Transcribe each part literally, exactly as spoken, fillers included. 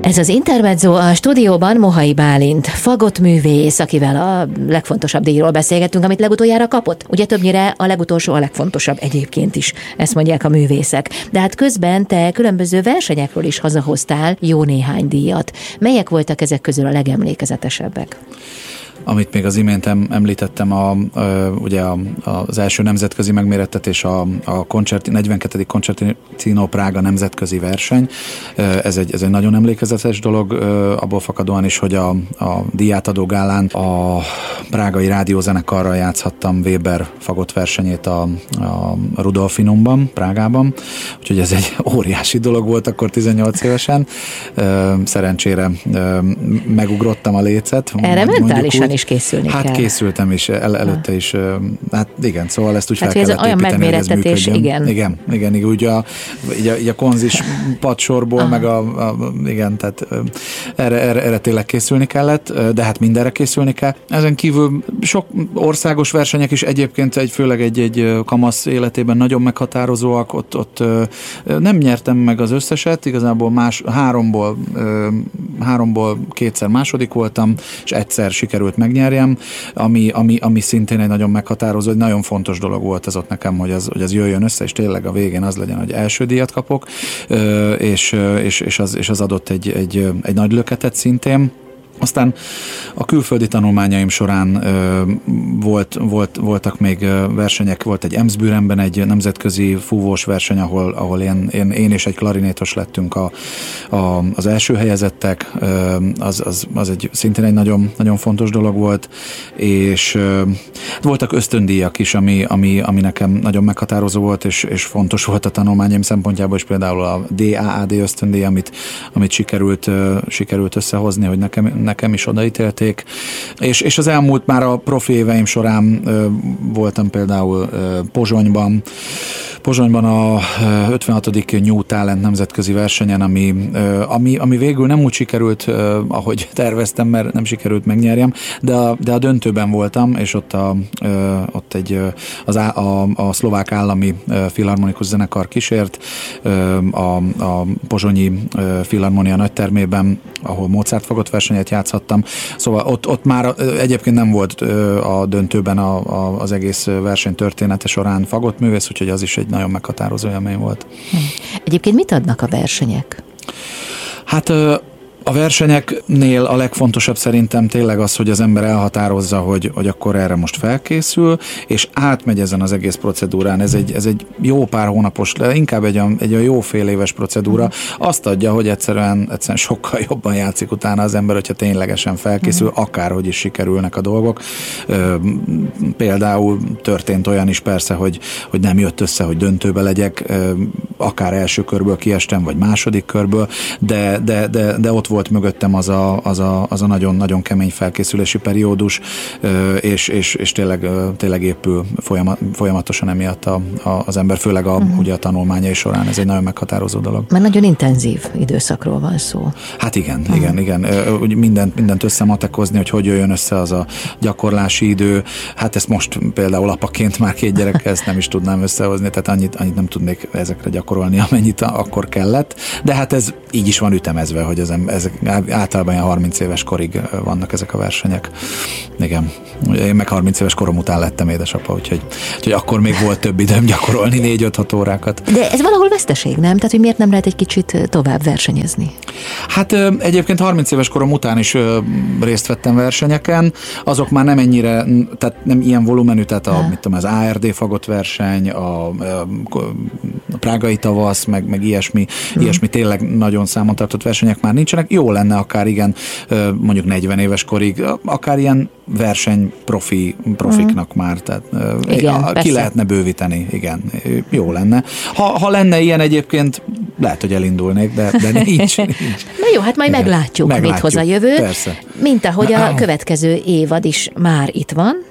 Ez az Intermezzo, a stúdióban Mohai Bálint, fagottművész, akivel a legfontosabb díjról beszélgettünk, amit legutoljára kapott. Ugye többnyire a legutolsó a legfontosabb egyébként is, ezt mondják a művészek. De hát közben te különböző versenyekről is hazahoztál jó néhány díjat. Melyek voltak ezek közül a legemlékezetesebbek? Amit még az imént említettem, a, a, ugye a, az első nemzetközi megmérettetés, a, a koncerti, negyvenkettedik Concertino Prága nemzetközi verseny. Ez egy, ez egy nagyon emlékezetes dolog, abból fakadóan is, hogy a, a díjátadó gálán a prágai rádiózenekarral játszhattam Weber fagott versenyét a, a Rudolfinumban, Prágában. Úgyhogy ez egy óriási dolog volt akkor tizennyolc évesen. Szerencsére megugrottam a lécet. Erre mentálisan is készülni hát kell. Hát készültem is, el, előtte is, hát igen, szóval ezt úgy hát fel kellett olyan építeni, hogy ez megmérettetés, igen. Igen, igen, igen, úgy a, így a, így a konzis padsorból, Aha. meg a, a, igen, tehát erre, erre, erre tényleg készülni kellett, de hát mindenre készülni kell. Ezen kívül sok országos versenyek is egyébként, egy, főleg egy, egy kamasz életében nagyon meghatározóak, ott, ott nem nyertem meg az összeset, igazából más, háromból, háromból kétszer második voltam, és egyszer sikerült megnyerjem, ami, ami, ami szintén egy nagyon meghatározó, egy nagyon fontos dolog volt ez ott nekem, hogy az, hogy az jöjjön össze, és tényleg a végén az legyen, hogy első díjat kapok, és, és, és, az, és az adott egy, egy, egy nagy löketet szintén. Aztán a külföldi tanulmányaim során ö, volt, volt, voltak még versenyek, volt egy Emsbürenben egy nemzetközi fúvós verseny, ahol, ahol én, én, én és egy klarinétos lettünk a, a, az első helyezettek, ö, az, az, az egy, szintén egy nagyon, nagyon fontos dolog volt, és ö, voltak ösztöndíjak is, ami, ami, ami nekem nagyon meghatározó volt, és, és fontos volt a tanulmányaim szempontjából is, például a dé á á dé ösztöndíj, amit, amit sikerült, ö, sikerült összehozni, hogy nekem nekem is odaítélték, és, és az elmúlt már a profi éveim során ö, voltam például ö, Pozsonyban, Pozsonyban a ötvenhatodik New Talent nemzetközi versenyen, ami, ami, ami végül nem úgy sikerült, ahogy terveztem, mert nem sikerült megnyerjem, de a, de a döntőben voltam, és ott, a, ott egy, az á, a, a szlovák állami filharmonikus zenekar kísért a, a pozsonyi filharmonia nagytermében, ahol Mozart fagott versenyet játszhattam. Szóval ott, ott már egyébként nem volt a döntőben a, a, az egész verseny története során fagott művész, úgyhogy az is egy nagyon meghatározó élmény volt. Egyébként mit adnak a versenyek? Hát a versenyeknél a legfontosabb szerintem tényleg az, hogy az ember elhatározza, hogy, hogy akkor erre most felkészül, és átmegy ezen az egész procedúrán. Ez egy, ez egy jó pár hónapos, de inkább egy, egy jó fél éves procedúra. Azt adja, hogy egyszerűen, egyszerűen sokkal jobban játszik utána az ember, hogyha ténylegesen felkészül, uh-huh. akárhogy is sikerülnek a dolgok. Például történt olyan is persze, hogy, hogy nem jött össze, hogy döntőbe legyek, akár első körből kiestem, vagy második körből, de, de, de, de ott volt mögöttem az a, az a, az a nagyon-nagyon kemény felkészülési periódus, és, és, és tényleg, tényleg épül folyamatosan emiatt a, a, az ember, főleg a, uh-huh. ugye a tanulmányai során. Ez egy nagyon meghatározó dolog. Mert nagyon intenzív időszakról van szó. Hát igen, uh-huh. igen, igen. Mindent, mindent összematekozni, hogy hogy jöjjön össze az a gyakorlási idő. Hát ezt most például apaként már két gyerekkel ezt nem is tudnám összehozni, tehát annyit, annyit nem tudnék ezekre gyakorolni, amennyit akkor kellett. De hát ez így is van ütemezve, hogy ez, ez általában ilyen harminc éves korig vannak ezek a versenyek. Igen. Én meg harminc éves korom után lettem édesapa, úgyhogy, úgyhogy akkor még volt több időm gyakorolni négy-öt-hat órákat. De ez valahol veszteség, nem? Tehát, hogy miért nem lehet egy kicsit tovább versenyezni? Hát egyébként harminc éves korom után is részt vettem versenyeken, azok már nem ennyire, tehát nem ilyen volumenű, tehát a, mit tudom, az á er dé fagott verseny, a, a, a prágai tavasz, meg, meg ilyesmi, hmm. ilyesmi tényleg nagyon számon tartott versenyek már nincsenek. Jó lenne akár igen, mondjuk negyven éves korig, akár ilyen verseny profi, profiknak mm. már, tehát igen, ki persze. lehetne bővíteni, igen, jó lenne. Ha, ha lenne ilyen egyébként, lehet, hogy elindulnék, de, de nincs, nincs. Na jó, hát majd igen. meglátjuk, meglátjuk, mit hoz a jövő. Persze. Mint ahogy a következő évad is már itt van. Igen.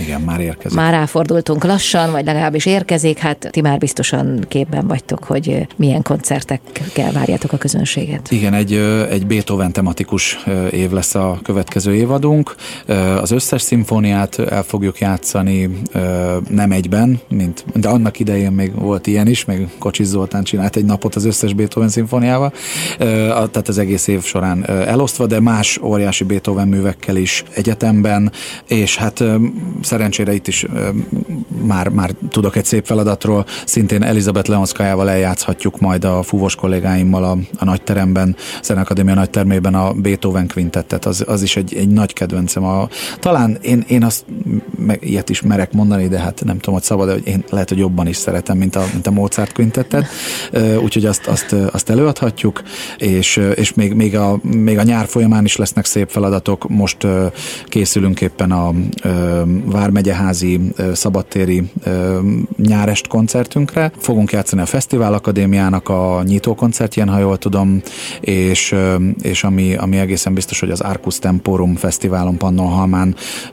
Igen, már érkezik. Már ráfordultunk lassan, vagy legalábbis érkezik, hát ti már biztosan képben vagytok, hogy milyen koncertekkel várjátok a közönséget. Igen, egy, egy Beethoven tematikus év lesz a következő évadunk. Az összes szimfóniát el fogjuk játszani, nem egyben, mint, de annak idején még volt ilyen is, meg Kocsis Zoltán csinált egy napot az összes Beethoven szimfóniával, tehát az egész év során elosztva, de más óriási Beethoven művekkel is egyetemben, és hát szerencsére itt is már, már tudok egy szép feladatról, szintén Elizabeth Leonszkajával eljátszhatjuk majd a fúvós kollégáimmal a, a nagyteremben, a Zeneakadémia nagytermében a Beethoven kvintettet, az, az is egy, egy nagy kedvencem. A, talán én, én azt meg, ilyet is merek mondani, de hát nem tudom, hogy szabad, de hogy én lehet, hogy jobban is szeretem, mint a, mint a Mozart kvintettet, úgyhogy azt, azt, azt előadhatjuk, és, és még, még, a, még a nyár folyamán is lesznek szép feladatok. Most készülünk éppen a Vármegyeházi szabadtéri nyárest koncertünkre. Fogunk játszani a Fesztivál Akadémiának a nyitó koncertjén, ha jól tudom, és, és ami, ami egészen biztos, hogy az Arcus Temporum Fesztiválon Pannonhalmán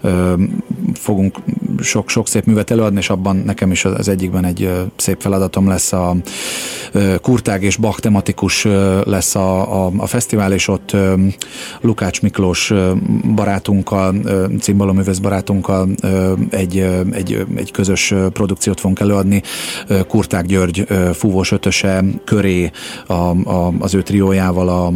fogunk sok, sok szép művet előadni, és abban nekem is az egyikben egy szép feladatom lesz, a Kurtág és Bach tematikus lesz a, a, a fesztivál, és ott Lukács Miklós barátunkkal, cimbaloművész barátunkkal egy, egy, egy közös produkciót fogunk előadni. Kurtág György fúvós ötöse köré a, a, az ő triójával a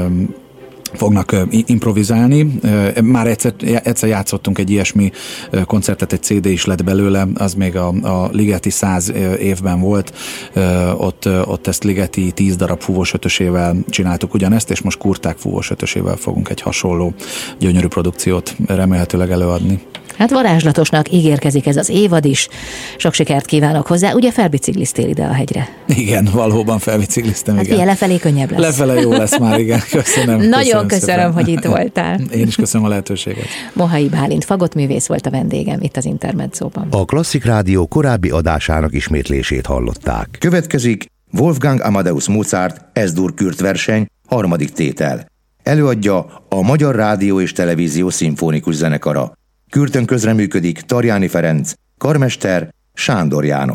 fognak improvizálni. Már egyszer, egyszer játszottunk egy ilyesmi koncertet, egy cé dé is lett belőle, az még a, a Ligeti száz évben volt. Ott, ott ezt Ligeti tíz darab fúvós ötösével csináltuk ugyanezt, és most Kurtág fúvós ötösével fogunk egy hasonló gyönyörű produkciót remélhetőleg előadni. Hát varázslatosnak ígérkezik ez az évad is. Sok sikert kívánok hozzá. Ugye felbicikliztél ide a hegyre? Igen, valóban felbicikliztem. Hát igen, lefelé könnyebb lesz. Lefele jó lesz már, igen. Köszönöm. Nagyon köszönöm, köszönöm hogy itt voltál. Én is köszönöm a lehetőséget. Mohai Bálint fagottművész volt a vendégem itt az Intermedzóban. A Klasszik Rádió korábbi adásának ismétlését hallották. Következik Wolfgang Amadeus Mozart Es-dur Kürt verseny, harmadik tétel. Előadja a Magyar Rádió és Televízió Szimfonikus Zenekara. Kürtön közreműködik Tarjáni Ferenc, karmester Sándor János.